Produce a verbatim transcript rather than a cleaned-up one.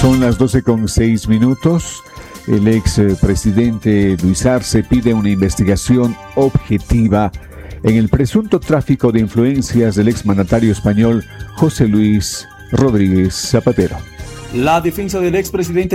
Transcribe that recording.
Son las doce con seis minutos. El ex presidente Luis Arce pide una investigación objetiva en el presunto tráfico de influencias del exmandatario español José Luis Rodríguez Zapatero. La defensa del expresidente